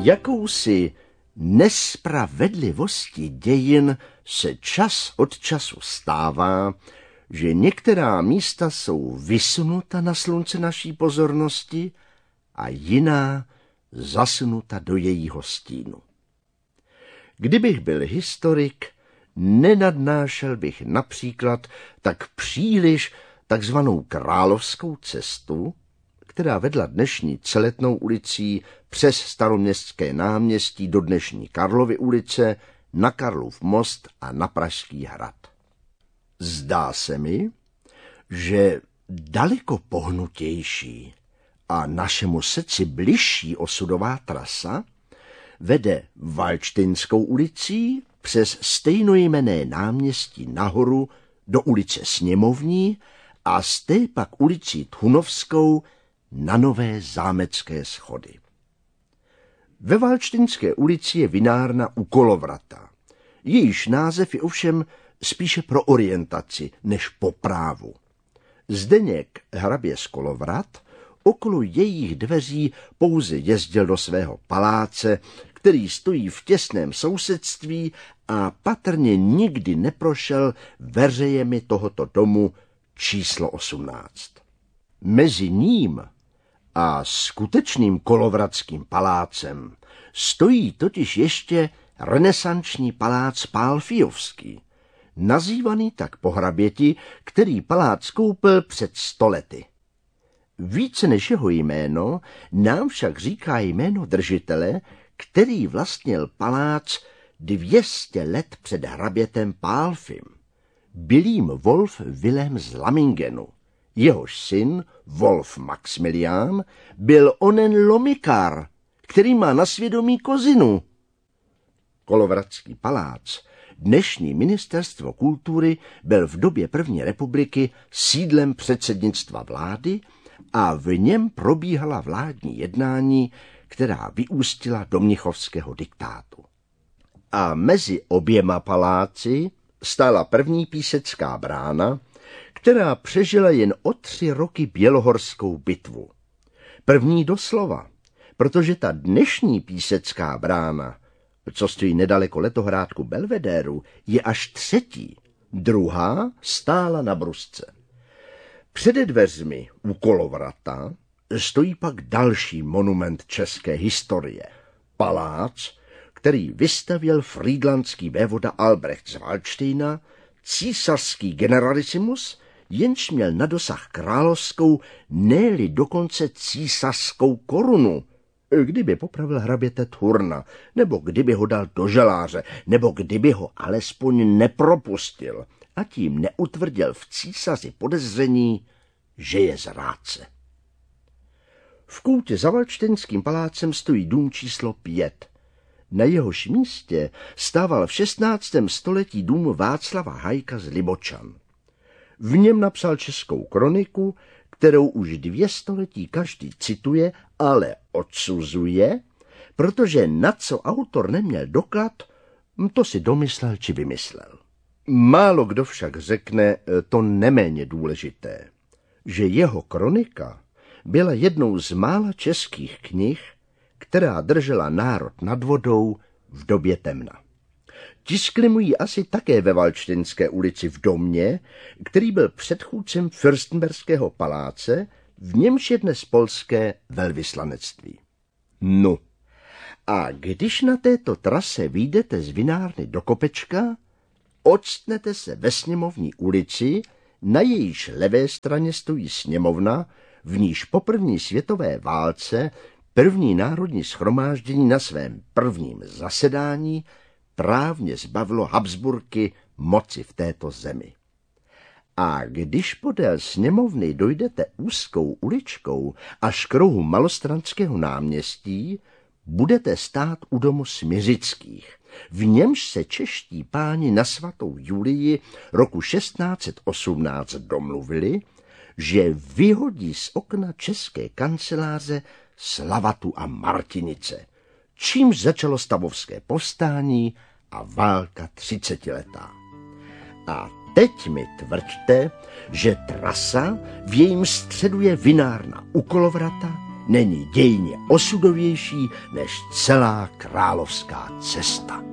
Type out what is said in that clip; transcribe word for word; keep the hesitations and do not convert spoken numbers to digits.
Jakousi nespravedlivosti dějin se čas od času stává, že některá místa jsou vysunuta na slunce naší pozornosti a jiná zasunuta do jejího stínu. Kdybych byl historik, nenadnášel bych například tak příliš takzvanou Královskou cestu, která vedla dnešní Celetnou ulicí přes Staroměstské náměstí do dnešní Karlovy ulice, na Karlův most a na Pražský hrad. Zdá se mi, že daleko pohnutější a našemu srdci bližší osudová trasa vede Valdštinskou ulicí přes stejnojmenné náměstí nahoru do ulice Sněmovní a z té pak ulicí Thunovskou na Nové Zámecké schody. Ve Valdštinské ulici je vinárna u Kolovrata. Jejíž název je ovšem spíše pro orientaci než po právu. Zdeněk hrabě z Kolovrat okolo jejich dveří pouze jezdil do svého paláce, který stojí v těsném sousedství, a patrně nikdy neprošel veřejemi tohoto domu číslo osmnáct. Mezi ním a skutečným kolovratským palácem stojí totiž ještě renesanční palác Pálfijovský, nazývaný tak po hraběti, který palác koupil před sto lety. Více než jeho jméno nám však říká jméno držitele, který vlastnil palác dvě stě let před hrabětem Pálfim. Byl jím Wolf Wilhelm z Lamingenu. Jehož syn, Wolf Maxmilián, byl onen lomikár, který má na svědomí kozinu. Kolovratský palác, dnešní ministerstvo kultury, byl v době první republiky sídlem předsednictva vlády a v něm probíhala vládní jednání, která vyústila do mnichovského diktátu. A mezi oběma paláci stála první Písecká brána, která přežila jen o tři roky Bělohorskou bitvu. První doslova, protože ta dnešní Písecká brána, co stojí nedaleko letohrádku Belvedéru, je až třetí. Druhá stála na brusce. Přede dveřmi u Kolovrata stojí pak další monument české historie. Palác, který vystavěl frýdlandský vévoda Albrecht z Valdštejna, císařský generalissimus, jenž měl na dosah královskou, ne-li dokonce císařskou korunu, kdyby popravil hraběte Thurna, nebo kdyby ho dal do želáře, nebo kdyby ho alespoň nepropustil a tím neutvrdil v císaři podezření, že je zrádce. V koutě za Valdštinským palácem stojí dům číslo pět. Na jehož místě stával v šestnáctém století dům Václava Hajka z Libočan. V něm napsal českou kroniku, kterou už dvě století každý cituje, ale odsuzuje, protože na co autor neměl doklad, to si domyslel či vymyslel. Málo kdo však řekne to neméně důležité, že jeho kronika byla jednou z mála českých knih, která držela národ nad vodou v době temna. Tiskli mu ji asi také ve Valdštinské ulici v domě, který byl předchůdcem Fürstenberského paláce, v němž je dnes polské velvyslanectví. No, a když na této trase vyjdete z vinárny do Kopečka, octnete se ve Sněmovní ulici, na jejíž levé straně stojí sněmovna, v níž po první světové válce první národní shromáždění na svém prvním zasedání právně zbavilo Habsburky moci v této zemi. A když podél sněmovny dojdete úzkou uličkou až k rohu Malostranského náměstí, budete stát u domu Smiřických. V němž se čeští páni na svatou Julii roku šestnáct set osmnáct domluvili, že vyhodí z okna české kanceláře Slavatu a Martinice, čímž začalo stavovské povstání a válka třicetiletá. A teď mi tvrďte, že trasa, v jejím středu je vinárna u Kolovrata, není dějně osudovější než celá královská cesta.